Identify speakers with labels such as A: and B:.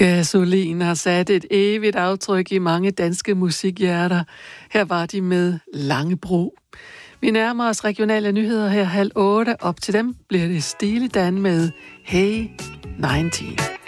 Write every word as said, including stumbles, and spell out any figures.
A: Gasolin har sat et evigt aftryk i mange danske musikhjerter. Her var de med Langebro. Vi nærmer os regionale nyheder her halv otte. Op til dem bliver det Stile Dan med Hey nitten.